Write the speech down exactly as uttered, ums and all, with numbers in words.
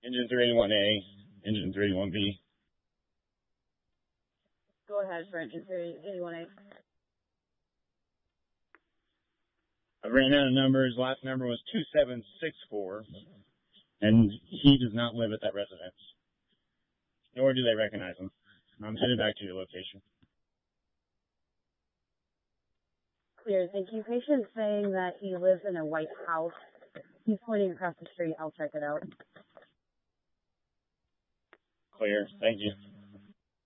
Engine three eighty-one A, engine three eighty-one B. Go ahead for engine three eighty-one A. I ran out of numbers. Last number was two seven six four, and he does not live at that residence, nor do they recognize him. I'm headed back to your location. Clear. Thank you. Patient saying that he lives in a white house. He's pointing across the street. I'll check it out. Clear. Thank you.